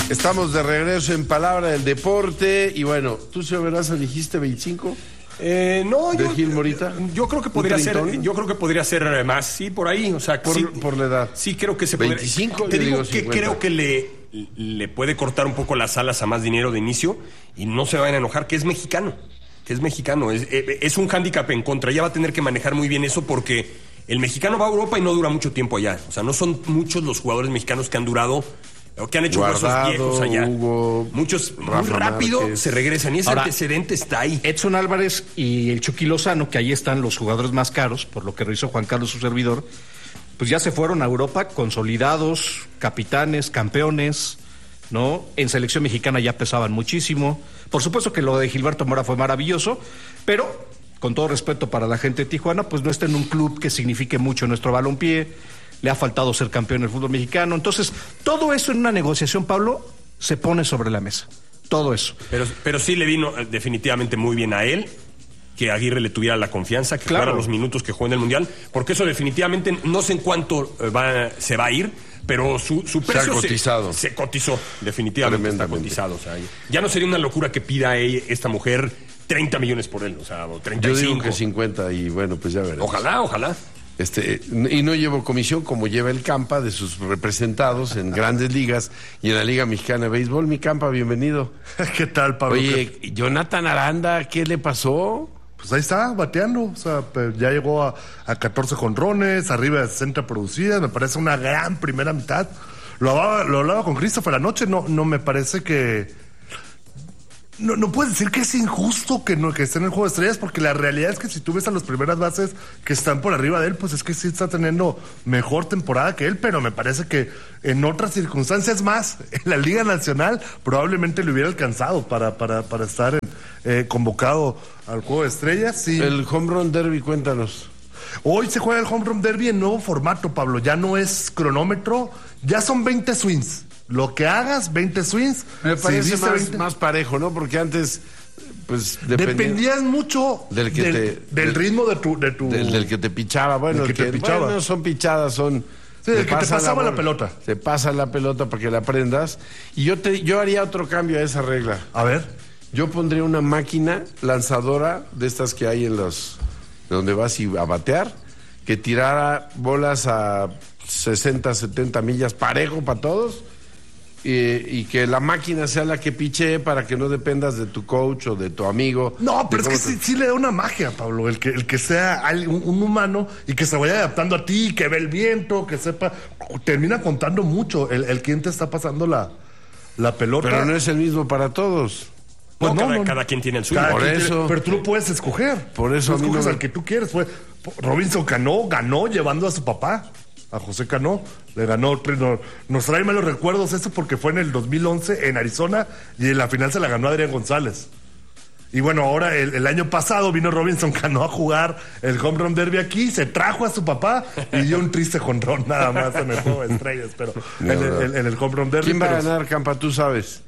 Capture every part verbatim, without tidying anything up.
Estamos de regreso en Palabra del Deporte. Y bueno, ¿tú, señor Veraza, dijiste veinticinco? Eh, no, ¿De yo, Gil Morita? Yo creo que podría ser, yo creo que podría ser más, sí, por ahí, o sea, por, sí, por la edad. Sí, creo que se podría. veinticinco, Te digo, digo que creo que le, le puede cortar un poco las alas a más dinero de inicio y no se vayan a enojar, que es mexicano, que es mexicano, es, es un hándicap en contra. Ya va a tener que manejar muy bien eso porque el mexicano va a Europa y no dura mucho tiempo allá. O sea, no son muchos los jugadores mexicanos que han durado o que han hecho Guardado, huesos viejos allá. Hugo, Muchos Rafa muy rápido Márquez. se regresan y ese Ahora, antecedente está ahí. Edson Álvarez y el Chucky Lozano, que ahí están los jugadores más caros, por lo que revisó Juan Carlos, su servidor, pues ya se fueron a Europa consolidados, capitanes, campeones, ¿no? En selección mexicana ya pesaban muchísimo. Por supuesto que lo de Gilberto Mora fue maravilloso, pero con todo respeto para la gente de Tijuana, pues no está en un club que signifique mucho en nuestro balompié. Le ha faltado ser campeón del fútbol mexicano. Entonces, todo eso en una negociación, Pablo, se pone sobre la mesa. Todo eso. Pero, pero sí le vino definitivamente muy bien a él que Aguirre le tuviera la confianza, que Claro. jugara los minutos que jugó en el Mundial, porque eso definitivamente, no sé en cuánto va, se va a ir, pero su, su Se ha precio cotizado. Se, se cotizó, definitivamente está Tremendamente. cotizado. O sea, ya no sería una locura que pida ella, esta mujer treinta millones por él, o sea, o treinta y cinco. Yo digo que cincuenta y bueno, pues ya veremos. Ojalá, ojalá. Este, y no llevo comisión como lleva el Campa de sus representados en grandes ligas y en la Liga Mexicana de Béisbol. Mi Campa, bienvenido. ¿Qué tal, Pablo? Oye, Jonathan Aranda, ¿qué le pasó? Pues ahí está, bateando. O sea, pues ya llegó a, a catorce jonrones, arriba de sesenta producidas. Me parece una gran primera mitad. Lo hablaba, lo hablaba con Christopher anoche. No, no me parece que... No, no puedes decir que es injusto que no que esté en el juego de estrellas, porque la realidad es que si tú ves a las primeras bases que están por arriba de él, pues es que sí está teniendo mejor temporada que él, pero me parece que en otras circunstancias más, en la Liga Nacional, probablemente le hubiera alcanzado para, para, para estar en, eh, convocado al juego de estrellas. Sí. El Home Run Derby, cuéntanos. Hoy se juega el Home Run Derby en nuevo formato, Pablo. Ya no es cronómetro, ya son veinte swings. Lo que hagas, veinte swings. Me parece si dice más, veinte... más parejo, ¿no? Porque antes, pues, dependía... Dependías mucho del, que del, te, del del ritmo de tu... De tu... Del, del que te pichaba. Bueno, Del el que que, te pichaba. bueno, no son pichadas, son... Sí, el que te pasaba la bola, pelota. Te pasa la pelota para que la aprendas. Y yo, te, yo haría otro cambio a esa regla. A ver. Yo pondría una máquina lanzadora de estas que hay en los... donde vas y a batear, que tirara bolas a sesenta, setenta millas parejo para todos. Y, y que la máquina sea la que pichee para que no dependas de tu coach o de tu amigo. No, pero es que te... sí, sí le da una magia, Pablo, el que, el que sea un, un humano y que se vaya adaptando a ti, que ve el viento, que sepa, termina contando mucho el, el quién te está pasando la, la pelota. Pero no es el mismo para todos. Pues no, no, cada, no, cada quien tiene el suyo. Cada Por quien eso. tiene- pero tú lo puedes escoger. Por eso Tú a mí escoges no me- al que tú quieres. Fue, Robinson Cano ganó llevando a su papá. A José Cano, le ganó, no, nos trae malos recuerdos eso porque fue en el dos mil once en Arizona y en la final se la ganó Adrián González. Y bueno, ahora el, el año pasado vino Robinson Cano a jugar el Home Run Derby aquí, se trajo a su papá y dio un triste jonrón nada más en el juego de estrellas, pero No, en, no. el, en el Home Run Derby. ¿Quién va a pero ganar, Campa? Tú sabes.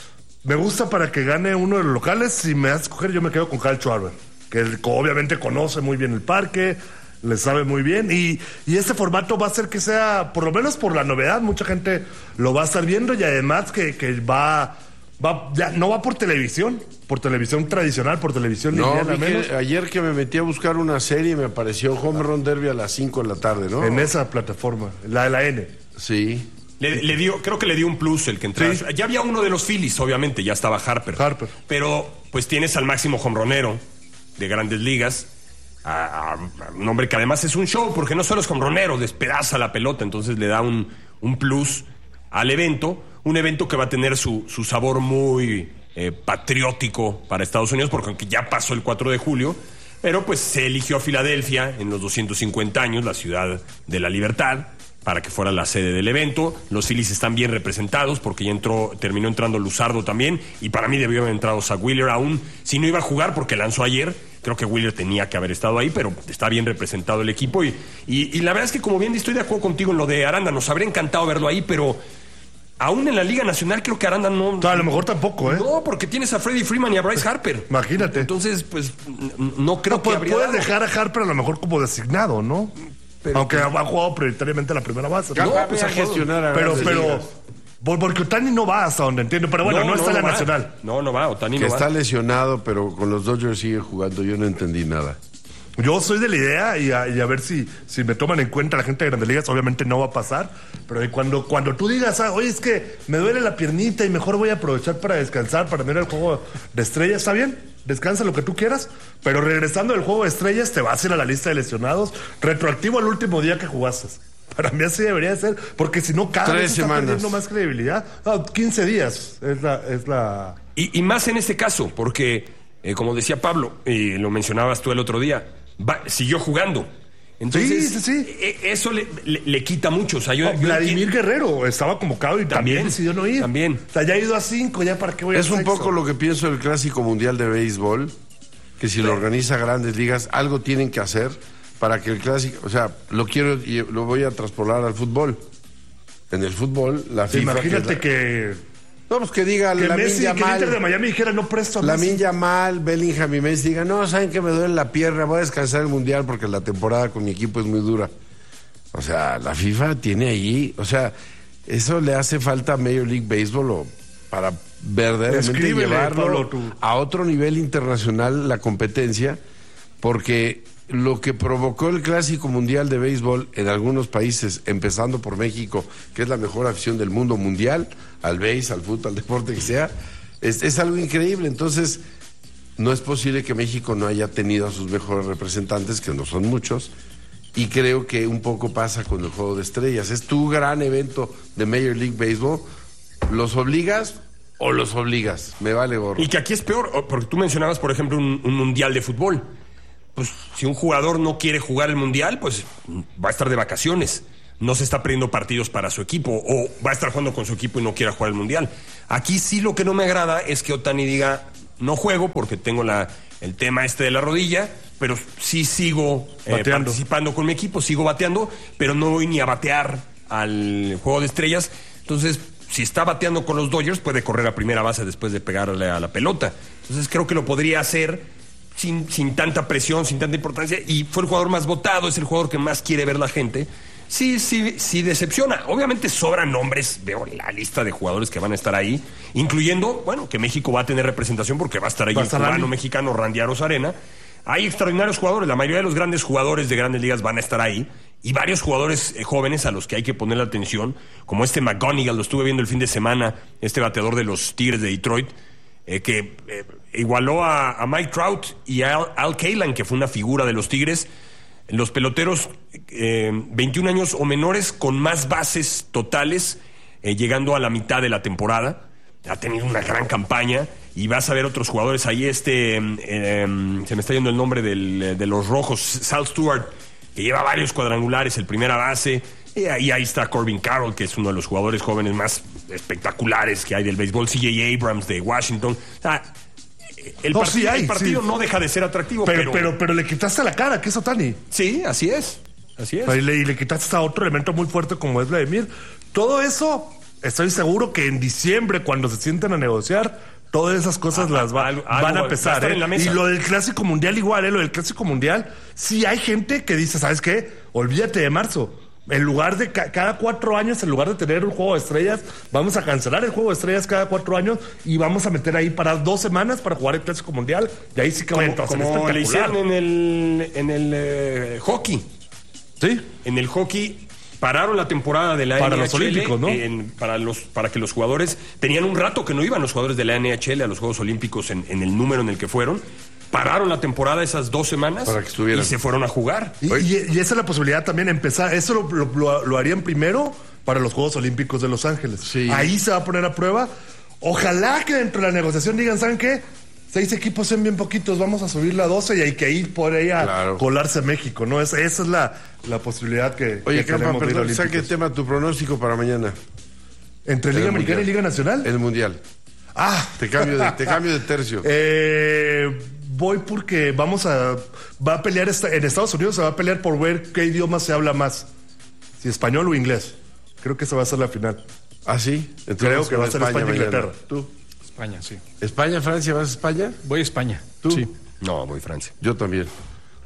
me gusta para que gane uno de los locales. Si me das a escoger, yo me quedo con Kyle Schwarber, que él obviamente conoce muy bien el parque, le sabe muy bien, y, y este formato va a hacer que sea, por lo menos por la novedad, mucha gente lo va a estar viendo, y además que, que va, va ya no va por televisión, por televisión tradicional, por televisión No, lineal al vi que menos, ayer que me metí a buscar una serie me apareció Home Run Derby a las cinco de la tarde, ¿no? en esa plataforma, la de la N. Sí. Le, le dio, creo que le dio un plus el que entrara. Sí. Ya había uno de los Phillies, obviamente, ya estaba Harper. Harper. Pero, pues tienes al máximo jonronero de Grandes Ligas, a, a- a un hombre que además es un show, porque no solo es jonronero, despedaza la pelota, entonces le da un, un plus al evento, un evento que va a tener su, su sabor muy eh, patriótico para Estados Unidos, porque aunque ya pasó el cuatro de julio, pero pues se eligió a Filadelfia en los doscientos cincuenta años, la ciudad de la libertad, para que fuera la sede del evento. Los Phillies están bien representados porque ya entró, terminó entrando Luzardo también, y para mí debió haber entrado Zach Wheeler, aún si no iba a jugar porque lanzó ayer. Creo que Wheeler tenía que haber estado ahí, pero está bien representado el equipo, y, y, y la verdad es que, como bien estoy de acuerdo contigo en lo de Aranda, nos habría encantado verlo ahí, pero aún en la Liga Nacional creo que Aranda no... A lo mejor tampoco, ¿eh? No, porque tienes a Freddie Freeman y a Bryce Harper. Imagínate. Entonces, pues, n- no creo No, que pu- habría puedes dado. dejar a Harper a lo mejor como designado, ¿no? Pero- Aunque ha ha jugado prioritariamente la primera base. Campa, No, ve pues, a ha jugado. gestionar a pero, Grandes pero, Ligas. Porque Otani no va hasta donde entiendo, pero bueno, no, no está en la va. nacional. No, no va, Otani Que no está va. lesionado, pero con los Dodgers sigue jugando. Yo no entendí nada. Yo soy de la idea y a, y a ver si, si me toman en cuenta la gente de Grandes Ligas, obviamente no va a pasar, pero cuando, cuando tú digas, ah, oye, es que me duele la piernita y mejor voy a aprovechar para descansar, para ver el juego de estrellas, ¿está bien? Descansa lo que tú quieras, pero regresando del juego de estrellas te vas a ir a la lista de lesionados, retroactivo al último día que jugaste. Para mí así debería ser, porque si no cada Tres vez está semanas. perdiendo más credibilidad. No, quince días es la... Es la... Y, y más en este caso, porque, eh, como decía Pablo, y lo mencionabas tú el otro día, va, siguió jugando. Entonces, Sí, sí, sí. eh, eso le, le- le quita mucho. O sea, yo, No, yo Vladimir entiendo- Guerrero estaba convocado y también, También, decidió no ir. también. O sea, ya ha ido a cinco, ya para qué voy a Es un sexto? poco lo que pienso del Clásico Mundial de Béisbol, que si lo organiza Grandes Ligas, algo tienen que hacer para que el Clásico, o sea, lo quiero y lo voy a traspolar al fútbol. En el fútbol, la FIFA... Imagínate que... que, No, pues que diga que Lamine Messi, que el Inter de Yamal, Miami dijera no presto a Messi. Lamine Yamal, Bellingham y Messi digan, no, saben que me duele la pierna, voy a descansar el Mundial porque la temporada con mi equipo es muy dura. O sea, la FIFA tiene ahí, o sea, eso le hace falta a Major League Baseball o para verdaderamente Escríbele, llevarlo Pablo, tú. a otro nivel internacional la competencia, porque lo que provocó el Clásico Mundial de Béisbol en algunos países, empezando por México, que es la mejor afición del mundo mundial, al béis, al fútbol, al deporte que sea, es, es algo increíble. Entonces, no es posible que México no haya tenido a sus mejores representantes, que no son muchos, y creo que un poco pasa con el Juego de Estrellas. Es tu gran evento de Major League Baseball, ¿los obligas o los obligas? Me vale gorro. Y que aquí es peor, o- porque tú mencionabas, por ejemplo, un, un mundial de fútbol. Pues si un jugador no quiere jugar el mundial, pues va a estar de vacaciones. No se está perdiendo partidos para su equipo, o va a estar jugando con su equipo y no quiera jugar el mundial. Aquí sí lo que no me agrada es que Otani diga, no juego porque tengo la, el tema este de la rodilla, pero sí sigo eh, Bateando. participando con mi equipo, sigo bateando, pero no voy ni a batear al Juego de Estrellas. Entonces, si está bateando con los Dodgers, puede correr a primera base después de pegarle a la pelota. Entonces, creo que lo podría hacer sin, sin tanta presión, sin tanta importancia. Y fue el jugador más votado, es el jugador que más quiere ver la gente. Sí, sí, sí decepciona. Obviamente sobran nombres, veo la lista de jugadores que van a estar ahí, incluyendo, bueno, que México va a tener representación porque va a estar ahí Va a el estar cubano Randy. mexicano Randy Arozarena. Hay extraordinarios jugadores, la mayoría de los grandes jugadores de Grandes Ligas van a estar ahí, y varios jugadores eh, jóvenes a los que hay que poner la atención, como este McGonigal, lo estuve viendo el fin de semana, este bateador de los Tigres de Detroit, eh, que eh, igualó a, a Mike Trout y a Al, Al Kaline, que fue una figura de los Tigres. Los peloteros, eh, veintiún años o menores, con más bases totales, eh, llegando a la mitad de la temporada. Ha tenido una gran campaña y vas a ver otros jugadores ahí. Este, eh, eh, se me está yendo el nombre del, de los rojos, Sal Stewart, que lleva varios cuadrangulares, el primera base. Y ahí, ahí está Corbin Carroll, que es uno de los jugadores jóvenes más espectaculares que hay del béisbol. C J Abrams de Washington. O sea, el, No, part- sí hay, el partido sí. no deja de ser atractivo, Pero, pero, pero, pero le quitaste la cara, que es Otani. sí, así es. Así es. Y le, y le quitaste a otro elemento muy fuerte como es Vladimir. Todo eso, estoy seguro que en diciembre, cuando se sienten a negociar, todas esas cosas Ah, las va- algo- van algo va a a pesar. estar ¿eh? en la mesa. Y lo del Clásico Mundial igual, ¿eh? Lo del Clásico Mundial, sí hay gente que dice, ¿sabes qué? Olvídate de marzo. En lugar de ca- cada cuatro años, en lugar de tener un juego de estrellas, vamos a cancelar el juego de estrellas cada cuatro años y vamos a meter ahí para dos semanas para jugar el Clásico Mundial. Y ahí sí que va a como, ser como le espectacular. hicieron en el, en el eh, hockey. Sí. En el hockey pararon la temporada de la Para N H L los olímpicos, ¿no? en- para, los, para que los jugadores tenían un rato que no iban los jugadores de la N H L a los Juegos Olímpicos en, en el número en el que fueron. Pararon la temporada esas dos semanas Para que estuvieran. y se fueron a jugar. Y, y- y esa es la posibilidad también, empezar, eso lo, lo- lo- lo harían primero para los Juegos Olímpicos de Los Ángeles. Sí. Ahí se va a poner a prueba. Ojalá que dentro de la negociación digan, ¿saben qué? Seis equipos son bien poquitos, vamos a subirla a doce y hay que ir por ahí a Claro. colarse México, ¿no? Esa, esa es la, la posibilidad que, Oye, que Campa, tenemos de ir a perdón, saque Olímpicos. tema tu pronóstico para mañana. ¿Entre Liga el Americana Mundial. y Liga Nacional? El Mundial. Ah, Te cambio de, te cambio de tercio. Eh, voy porque vamos a... Va a pelear, esta- en Estados Unidos se va a pelear por ver qué idioma se habla más. Si español o inglés. Creo que esa va a ser la final. ¿Ah, sí? Entonces Creo vas que con va a ser España, mañana. Inglaterra. ¿Tú? España, sí. ¿España, Francia? ¿Vas a España? Voy a España. ¿Tú? Sí. No, voy a Francia. Yo también.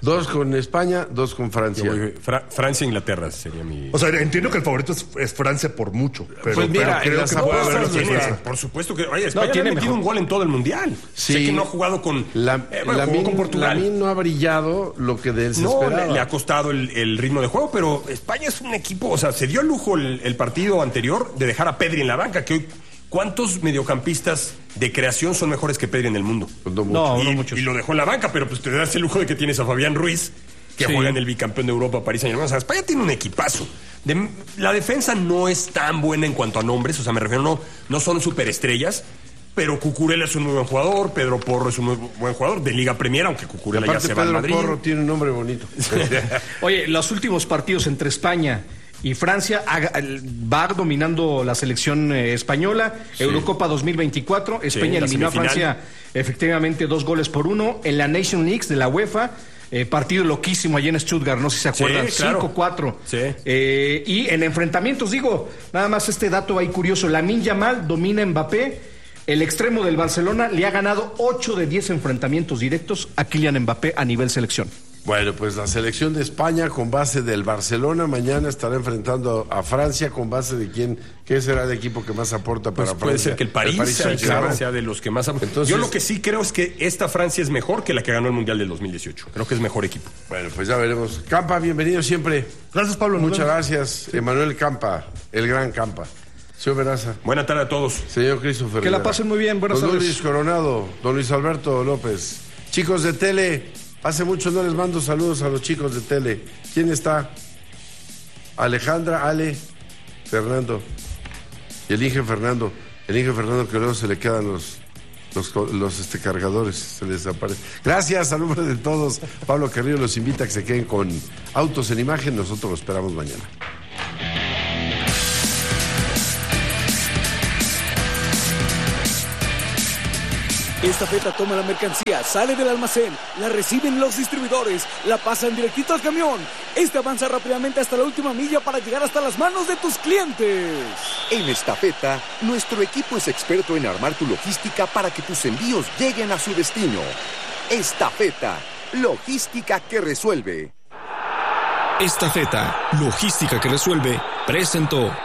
Dos con España, dos con Francia. Yo voy- Fra- Francia e Inglaterra sería mi... O sea, entiendo que el favorito es, es Francia por mucho. Pero, Pues mira, pero en creo las que puede haber apuestas una Tiene- sorpresa. por supuesto que... Oye, España tiene ha metido mejor. un gol en todo el Mundial. Sí. Sé que no ha jugado con... La, eh, bueno, la jugó Min- con Portugal. la Min no ha brillado lo que de él se No, esperaba. le, le ha costado el, el ritmo de juego, pero España es un equipo, o sea, se dio el lujo el, el partido anterior de dejar a Pedri en la banca, que hoy, ¿cuántos mediocampistas de creación son mejores que Pedri en el mundo? Pues no mucho. No, y, no muchos. y lo dejó en la banca, pero pues te das el lujo de que tienes a Fabián Ruiz, que Sí. juega en el bicampeón de Europa, París Saint-Germain. O sea, España tiene un equipazo. De- la defensa no es tan buena en cuanto a nombres, o sea, me refiero, no, no son superestrellas, pero Cucurella es un muy buen jugador, Pedro Porro es un muy buen jugador de Liga Premier, aunque Cucurella ya Aparte, se va al Pedro Madrid. Porro tiene un nombre bonito. Oye, los últimos partidos entre España y Francia haga- va dominando la selección eh, española. Eurocopa dos mil veinticuatro. España la eliminó a semifinal. Francia efectivamente dos goles por uno. En la Nation League de la UEFA, eh, partido loquísimo allí en Stuttgart, no sé si se acuerdan, Sí, claro. cinco cuatro. Sí. Eh, y en enfrentamientos, digo, nada más este dato ahí curioso. Lamine Yamal domina a Mbappé. El extremo del Barcelona le ha ganado ocho de diez enfrentamientos directos a Kylian Mbappé a nivel selección. Bueno, pues la selección de España con base del Barcelona mañana estará enfrentando a Francia con base de quién, qué será el equipo que más aporta para Pues Francia. puede ser que el París, sea, el que Saint-Germain. sea de los que más... Entonces- Yo lo que sí creo es que esta Francia es mejor que la que ganó el Mundial del dos mil dieciocho. Creo que es mejor equipo. Bueno, pues ya veremos. Campa, bienvenido siempre. Gracias, Pablo. nos Muchas vemos. gracias, Emanuel Campa, el gran Campa. Señor Veraza, Buena tarde a todos. señor Christopher. Que la Rivera. pasen muy bien, buenas don tardes. Luis Coronado, don Luis Alberto López. Chicos de tele, hace mucho no les mando saludos a los chicos de tele. ¿Quién está? Alejandra, Ale, Fernando. Y el Inge Fernando. El Inge Fernando que luego se le quedan los, los, los este, cargadores, se les desaparece. Gracias, a nombre de todos. Pablo Carrillo los invita a que se queden con Autos en Imagen. Nosotros lo esperamos mañana. Esta feta toma la mercancía, sale del almacén, la reciben los distribuidores, la pasan directito al camión. Este avanza rápidamente hasta la última milla para llegar hasta las manos de tus clientes. En Estafeta, nuestro equipo es experto en armar tu logística para que tus envíos lleguen a su destino. Estafeta, logística que resuelve. Estafeta, logística que resuelve, presentó.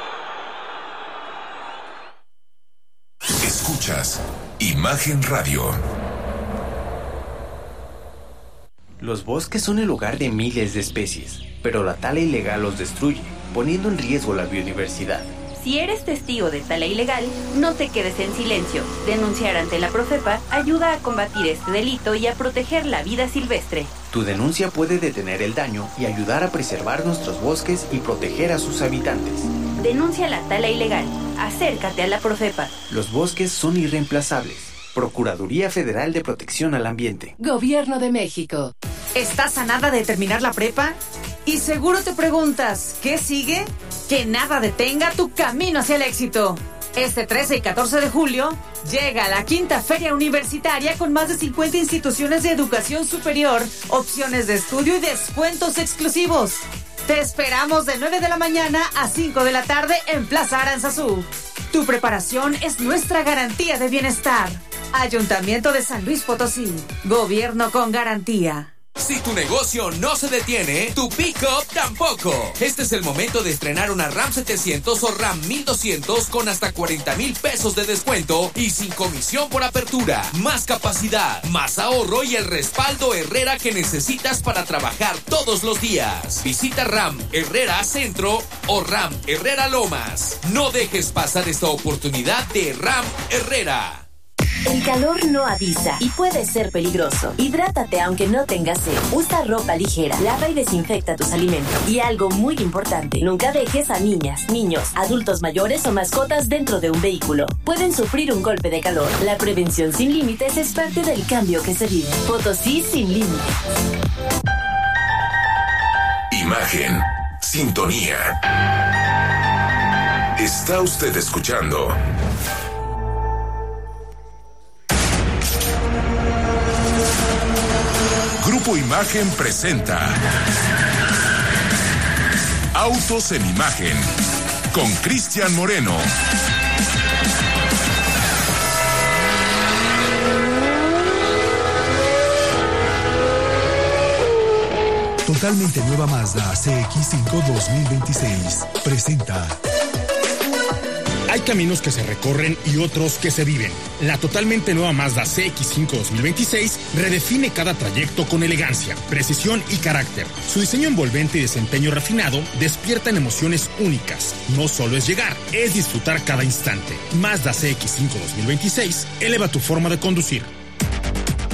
Escuchas Imagen Radio. Los bosques son el hogar de miles de especies, pero la tala ilegal los destruye, poniendo en riesgo la biodiversidad. Si eres testigo de tala ilegal, no te quedes en silencio. Denunciar ante la Profepa ayuda a combatir este delito y a proteger la vida silvestre. Tu denuncia puede detener el daño y ayudar a preservar nuestros bosques y proteger a sus habitantes. Denuncia la tala ilegal. Acércate a la Profepa. Los bosques son irreemplazables. Procuraduría Federal de Protección al Ambiente. Gobierno de México. ¿Estás a nada de terminar la prepa? Y seguro te preguntas, ¿qué sigue? Que nada detenga tu camino hacia el éxito. Este trece y catorce de julio llega la quinta Feria Universitaria con más de cincuenta instituciones de educación superior, opciones de estudio y descuentos exclusivos. Te esperamos de nueve de la mañana a cinco de la tarde en Plaza Aranzazú. Tu preparación es nuestra garantía de bienestar. Ayuntamiento de San Luis Potosí. Gobierno con garantía. Si tu negocio no se detiene, tu pick-up tampoco. Este es el momento de estrenar una RAM setecientos o RAM mil doscientos con hasta cuarenta mil pesos de descuento y sin comisión por apertura. Más capacidad, más ahorro y el respaldo Herrera que necesitas para trabajar todos los días. Visita RAM Herrera Centro o RAM Herrera Lomas. No dejes pasar esta oportunidad de RAM Herrera. El calor no avisa y puede ser peligroso. Hidrátate aunque no tengas sed. Usa ropa ligera, lava y desinfecta tus alimentos. Y algo muy importante, nunca dejes a niñas, niños, adultos mayores o mascotas dentro de un vehículo. Pueden sufrir un golpe de calor. La prevención sin límites es parte del cambio que se vive. Potosí sin límites. Imagen, sintonía. Está usted escuchando Grupo Imagen presenta Autos en Imagen con Cristian Moreno. totalmente nueva Mazda C X cinco dos mil veintiséis presenta. Hay caminos que se recorren y otros que se viven. La totalmente nueva Mazda C X cinco dos mil veintiséis redefine cada trayecto con elegancia, precisión y carácter. Su diseño envolvente y desempeño refinado despiertan emociones únicas. No solo es llegar, es disfrutar cada instante. Mazda C X cinco dos mil veintiséis eleva tu forma de conducir.